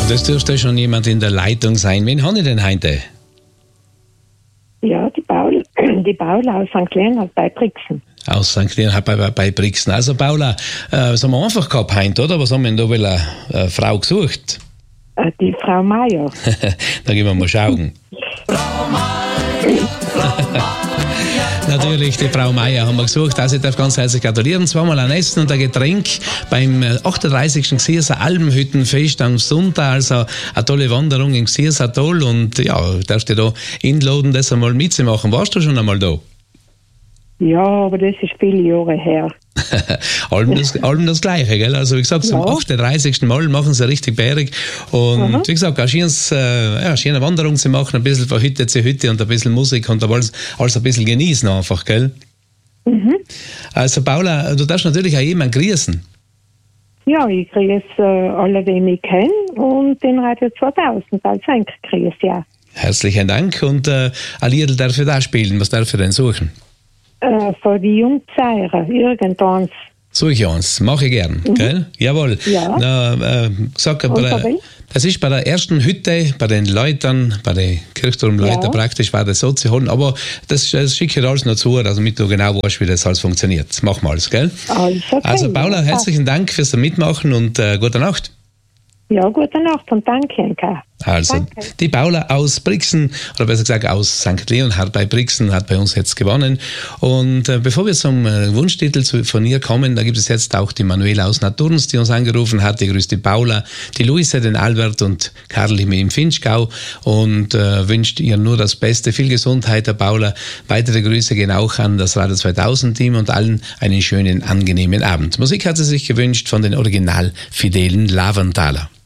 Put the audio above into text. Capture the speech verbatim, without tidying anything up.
Das dürfte schon jemand in der Leitung sein. Wen haben Sie denn heute? Ja, die Paula, die Paula aus Sankt Leonhard bei Brixen. Aus Sankt Leonhard bei, bei, bei Brixen. Also Paula, äh, was haben wir einfach gehabt heute, oder? Was haben wir denn da wohl eine, eine Frau gesucht? Äh, die Frau Meier. Da gehen wir mal schauen. Frau Meier, Frau Meier. Natürlich, die Frau Meier haben wir gesucht. Also ich darf ganz herzlich gratulieren. Zweimal ein Essen und ein Getränk beim achtunddreißigsten Gsierser Almhüttenfest am Sonntag. Also eine tolle Wanderung im Gsierser Tal. Und ja, darfst du da einladen, das einmal mitzumachen. Warst du schon einmal da? Ja, aber das ist viele Jahre her. allem, das, allem das Gleiche, gell? Also wie gesagt, zum ja. achtunddreißigsten Mal machen sie richtig bärig. Und mhm. wie gesagt, auch schönes, äh, ja, schöne Wanderung zu machen, ein bisschen von Hütte zu Hütte und ein bisschen Musik und alles, alles ein bisschen genießen einfach, gell? Mhm. Also Paula, du darfst natürlich auch jemanden grüßen. Ja, ich grüße äh, alle, die ich kenne und den Radio zweitausend als Enkel grüße, ja. Herzlichen Dank und äh, ein Lied darf ich da spielen. Was darf ich denn suchen? Äh, von die Jungzeichen, irgendwann. Suche ich eins, mache ich gern, mhm. gell? Jawohl. Ja. Na, äh, sag, bei der, das ist bei der ersten Hütte, bei den Leutern, bei den Kirchturmleutern ja. praktisch, war das so zu holen, aber das, das schicke ich alles noch zu, damit du genau weißt, wie das alles funktioniert. Machen wir alles, gell? Alles okay. Also Paula, herzlichen Dank fürs Mitmachen und äh, gute Nacht. Ja, gute Nacht und danke, Henka. Also, danke. Die Paula aus Brixen, oder besser gesagt aus Sankt Leonhard bei Brixen, hat bei uns jetzt gewonnen. Und äh, bevor wir zum äh, Wunschtitel zu, von ihr kommen, da gibt es jetzt auch die Manuela aus Naturns, die uns angerufen hat. Die grüßt die Paula, die Luise, den Albert und Karl im Finchgau und äh, wünscht ihr nur das Beste. Viel Gesundheit, der Paula. Weitere Grüße gehen auch an das Radio zweitausend Team und allen einen schönen, angenehmen Abend. Musik hat sie sich gewünscht von den original fidelen Laventhaler.